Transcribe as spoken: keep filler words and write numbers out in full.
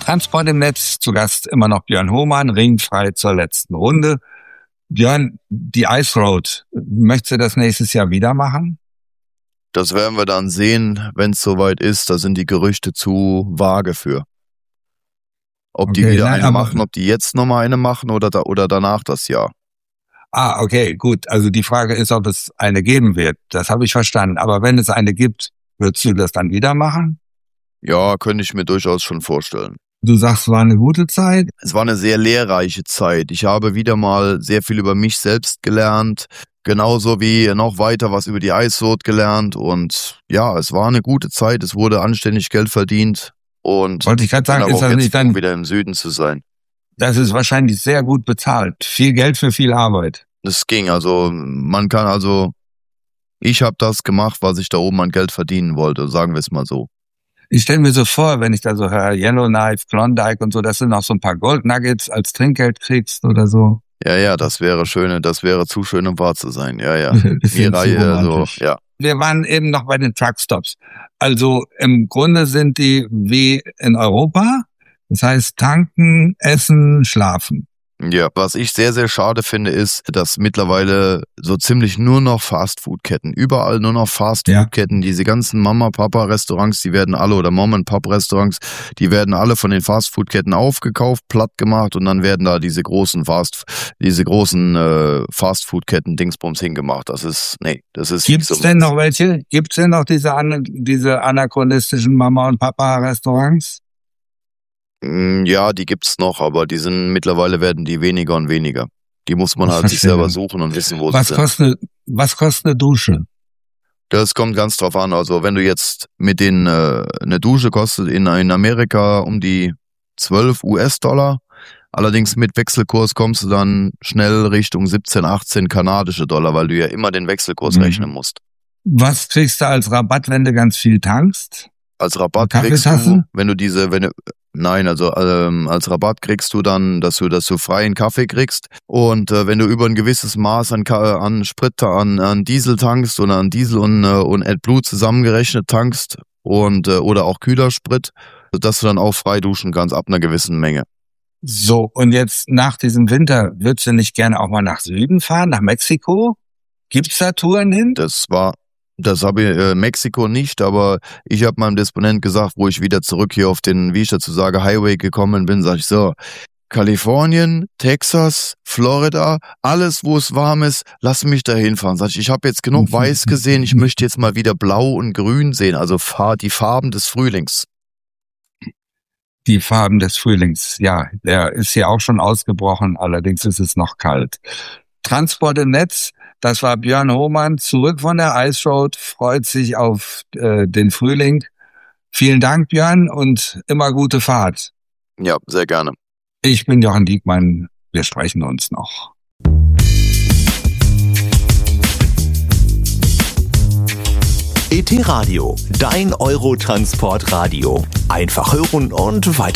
Transport im Netz, zu Gast immer noch Björn Hohmann, ringfrei zur letzten Runde. Björn, die Ice Road, möchtest du das nächstes Jahr wieder machen? Das werden wir dann sehen, wenn es soweit ist. Da sind die Gerüchte zu vage für. Ob die Okay, wieder nein, eine aber- machen, ob die jetzt nochmal eine machen oder, da, oder danach das Jahr. Ah, okay, gut. Also die Frage ist, ob es eine geben wird. Das habe ich verstanden. Aber wenn es eine gibt, würdest du das dann wieder machen? Ja, könnte ich mir durchaus schon vorstellen. Du sagst, es war eine gute Zeit. Es war eine sehr lehrreiche Zeit. Ich habe wieder mal sehr viel über mich selbst gelernt, genauso wie noch weiter was über die Ice Road gelernt. Und ja, es war eine gute Zeit. Es wurde anständig Geld verdient. Und Wollte ich gerade bin sagen, aber ist auch das jetzt nicht dann, froh, wieder im Süden zu sein. das ist wahrscheinlich sehr gut bezahlt. Viel Geld für viel Arbeit. Das ging, also man kann also, ich habe das gemacht, was ich da oben an Geld verdienen wollte, sagen wir es mal so. Ich stelle mir so vor, wenn ich da so höre, Yellowknife, Klondike und so, dass du noch so ein paar Gold Nuggets als Trinkgeld kriegst oder so. Ja, ja, das wäre schöne, das wäre zu schön, um wahr zu sein. Ja, ja. Bisschen Die zu Reihe, also, romantisch. ja. Wir waren eben noch bei den Truckstops. Also im Grunde sind die wie in Europa. Das heißt tanken, essen, schlafen. Ja, was ich sehr, sehr schade finde, ist, dass mittlerweile so ziemlich nur noch Fastfood-Ketten, überall nur noch Fastfood-Ketten, diese ganzen Mama-Papa-Restaurants, die werden alle, oder Mom-and-Pop-Restaurants, die werden alle von den Fastfood-Ketten aufgekauft, platt gemacht und dann werden da diese großen Fast, diese großen äh, Fastfood-Ketten-Dingsbums hingemacht. Das ist, nee, das ist Gibt's so denn noch welche? Gibt's denn noch diese, an, diese anachronistischen Mama- und Papa-Restaurants? Ja, die gibt's noch, aber die sind, mittlerweile werden die weniger und weniger. Die muss man Ich halt sich verstehe. selber suchen und wissen, wo Was sie sind. kostet, was kostet eine Dusche? Das kommt ganz drauf an. Also wenn du jetzt mit den, äh, eine Dusche kostet in, in Amerika um die zwölf US-Dollar. Allerdings mit Wechselkurs kommst du dann schnell Richtung siebzehn, achtzehn kanadische Dollar, weil du ja immer den Wechselkurs Mhm. rechnen musst. Was kriegst du als Rabatt, wenn du ganz viel tankst? Als Rabatt kriegst du, Kaffeetassen? wenn du diese, wenn du, nein, also ähm, als Rabatt kriegst du dann, dass du, dass du freien Kaffee kriegst und äh, wenn du über ein gewisses Maß an, Ka- an Sprit, an, an Diesel tankst oder an Diesel und, äh, und AdBlue zusammengerechnet tankst und äh, oder auch Kühlersprit, dass du dann auch frei duschen kannst ab einer gewissen Menge. So, und jetzt nach diesem Winter, würdest du nicht gerne auch mal nach Süden fahren, nach Mexiko? Gibt's da Touren hin? Das war, das habe ich äh, Mexiko nicht, aber ich habe meinem Disponent gesagt, wo ich wieder zurück hier auf den, wie ich dazu sage, Highway gekommen bin, sag ich so, Kalifornien, Texas, Florida, alles, wo es warm ist, lass mich da hinfahren. Sag ich, ich habe jetzt genug weiß gesehen, ich möchte jetzt mal wieder blau und grün sehen, also fahr die Farben des Frühlings. Die Farben des Frühlings, ja, der ist hier auch schon ausgebrochen, allerdings ist es noch kalt. Transport im Netz, das war Björn Hohmann, zurück von der Ice Road, freut sich auf äh, den Frühling. Vielen Dank, Björn, und immer gute Fahrt. Ja, sehr gerne. Ich bin Jochen Diekmann, wir sprechen uns noch. E T Radio, dein Eurotransport-Radio. Einfach hören und weiter.